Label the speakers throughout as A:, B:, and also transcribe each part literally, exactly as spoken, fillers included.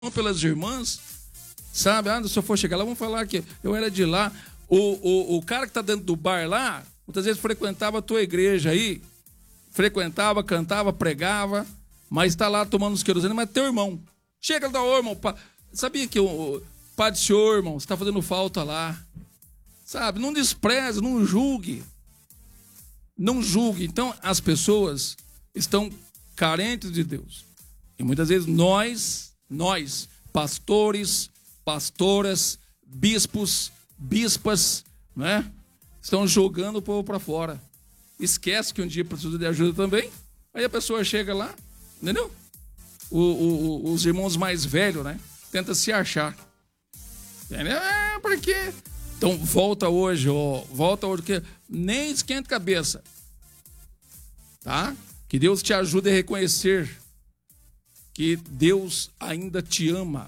A: pelas irmãs, sabe? Ah, se eu for chegar lá, vamos falar que eu era de lá. O, o, o cara que tá dentro do bar lá, muitas vezes frequentava a tua igreja aí, frequentava, cantava, pregava, mas tá lá tomando os querosene, mas é teu irmão. Chega lá, ô irmão, pá. Sabia que o Pai do Senhor, irmão, você tá fazendo falta lá, sabe? Não despreze, não julgue, não julgue. Então, as pessoas estão carentes de Deus. E muitas vezes nós... Nós, pastores, pastoras, bispos, bispas, né? Estão jogando o povo para fora. Esquece que um dia precisa de ajuda também. Aí a pessoa chega lá, entendeu? O, o, os irmãos mais velhos, né? Tenta se achar. Entendeu? É, por quê? Então volta hoje, ó. Volta hoje, que nem esquenta a cabeça. Tá? Que Deus te ajude a reconhecer que Deus ainda te ama.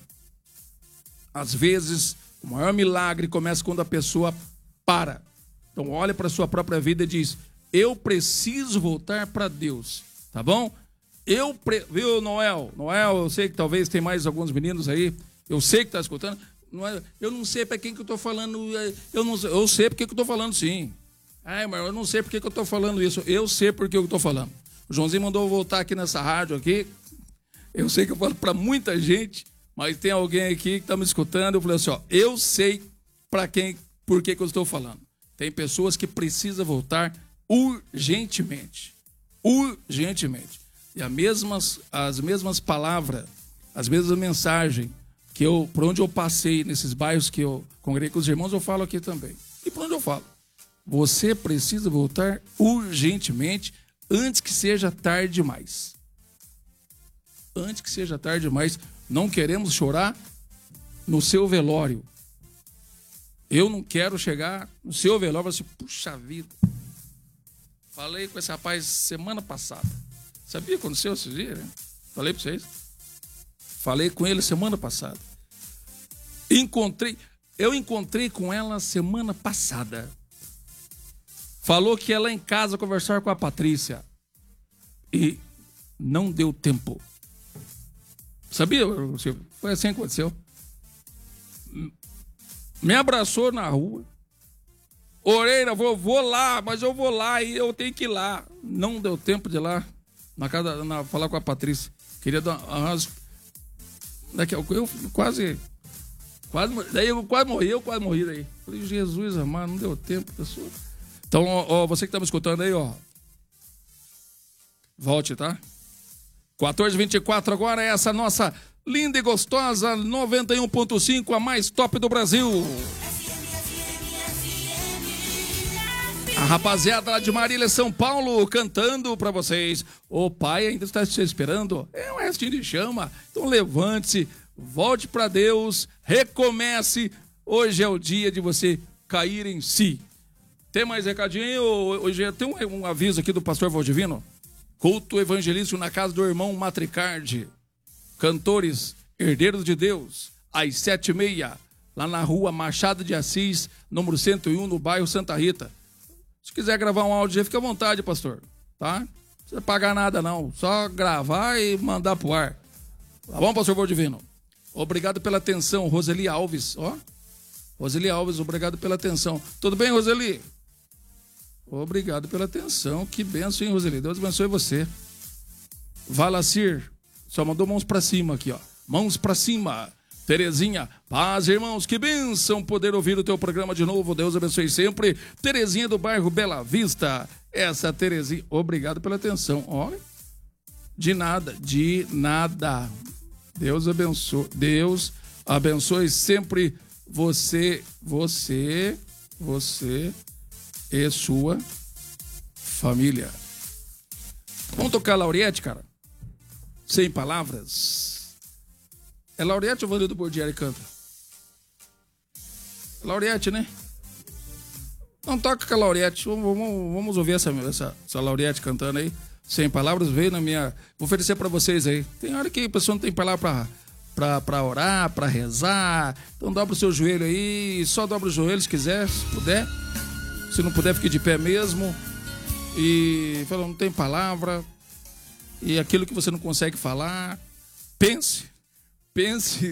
A: Às vezes, o maior milagre começa quando a pessoa para. Então, olha para a sua própria vida e diz: eu preciso voltar para Deus, tá bom? Eu, pre... viu, Noel? Noel, eu sei que talvez tem mais alguns meninos aí, eu sei que está escutando. Eu não sei para quem que eu estou falando, eu, não... eu sei porque que eu estou falando, sim. Ai, mas eu não sei porque que eu estou falando isso, eu sei porque eu estou falando. O Joãozinho mandou eu voltar aqui nessa rádio aqui. Eu sei que eu falo para muita gente, mas tem alguém aqui que está me escutando. Eu falei assim, ó, eu sei para quem, por que que eu estou falando. Tem pessoas que precisam voltar urgentemente. Urgentemente. E as mesmas, as mesmas palavras, as mesmas mensagens que eu, por onde eu passei, nesses bairros que eu congreguei com os irmãos, eu falo aqui também. E por onde eu falo? Você precisa voltar urgentemente, antes que seja tarde demais. Antes que seja tarde demais. Não queremos chorar no seu velório. Eu não quero chegar no seu velório e falar assim, puxa vida. Falei com esse rapaz semana passada. Sabia o que aconteceu esses dias, né? Falei para vocês. Falei com ele semana passada. Encontrei, eu encontrei com ela semana passada. Falou que ia lá em casa conversar com a Patrícia. E não deu tempo. Sabia? Foi assim que aconteceu. Me abraçou na rua. Orei, vou, vou lá, mas eu vou lá e eu tenho que ir lá. Não deu tempo de ir lá. Na casa, na, falar com a Patrícia. Queria dar umas... Daqui, eu, eu quase... quase daí eu quase morri, eu quase morri daí. Falei, Jesus amado, não deu tempo, pessoal. Então, ó, ó, você que tá me escutando aí, ó. Volte, tá? quatorze e vinte e quatro agora, é essa nossa linda e gostosa noventa e um ponto cinco, a mais top do Brasil. A rapaziada lá de Marília, São Paulo, cantando pra vocês. O pai ainda está te esperando. É um restinho de chama. Então levante-se, volte pra Deus, recomece. Hoje é o dia de você cair em si. Tem mais recadinho? Hoje tem um, um aviso aqui do pastor Valdivino. Culto evangelístico na casa do irmão Matricardi. Cantores, herdeiros de Deus, às sete e meia, lá na rua Machado de Assis, número cento e um, no bairro Santa Rita. Se quiser gravar um áudio, fica à vontade, pastor. Tá? Não precisa pagar nada, não. Só gravar e mandar pro ar. Tá bom, pastor Valdivino? Obrigado pela atenção, Roseli Alves. Ó, Roseli Alves, obrigado pela atenção. Tudo bem, Roseli? Obrigado pela atenção. Que benção, hein, Roseli? Deus abençoe você. Valacir, só mandou mãos pra cima aqui, ó. Mãos pra cima. Terezinha, paz, irmãos, que bênção poder ouvir o teu programa de novo. Deus abençoe sempre. Terezinha do bairro Bela Vista. Essa Terezinha, obrigado pela atenção. Olha, de nada, de nada. Deus abençoe, Deus abençoe sempre você, você, você e sua família. Vamos tocar Lauriette, cara? Sem palavras. É Lauriette ou Vanildo Bordieri canta? Lauriette, né? Não, toca com a Lauriette. Vamos, vamos, vamos ouvir essa, essa, essa Lauriette cantando aí. Sem palavras, veio na minha... Vou oferecer pra vocês aí. Tem hora que a pessoa não tem palavra pra, pra, pra orar, pra rezar. Então dobra o seu joelho aí. Só dobra o joelho se quiser, se puder. Se não puder, fique de pé mesmo. E fala, não tem palavra. E aquilo que você não consegue falar, pense. pense